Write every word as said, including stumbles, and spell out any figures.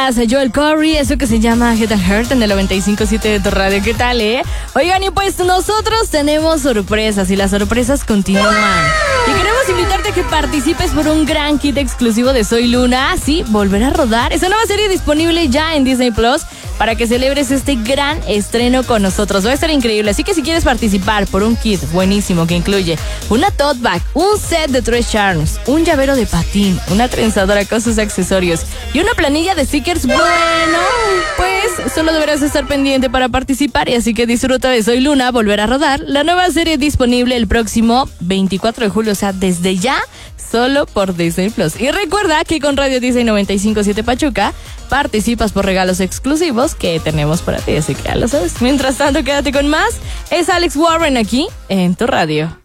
escuchabas a Joel Corey, eso que se llama Head and Heart en el noventa y cinco punto siete de tu radio. ¿Qué tal, eh? Oigan, y pues nosotros tenemos sorpresas y las sorpresas continúan. Y queremos invitarte a que participes por un gran kit exclusivo de Soy Luna. Sí, volver a rodar. Esa nueva serie disponible ya en Disney Plus para que celebres este gran estreno con nosotros. Va a estar increíble. Así que si quieres participar por un kit buenísimo que incluye una tote bag, un set de tres charms, un llavero de patín, una trenzadora con sus accesorios y una planilla de stickers, bueno, pues solo deberás estar pendiente para participar. Y así que disfruta de Soy Luna, volver a rodar, la nueva serie disponible el próximo veinticuatro de julio, o sea, desde ya, solo por Disney Plus. Y recuerda que con Radio Disney noventa y cinco punto siete Pachuca participas por regalos exclusivos que tenemos para ti, así que ya lo sabes. Mientras tanto, quédate con más. Es Alex Warren aquí en tu radio.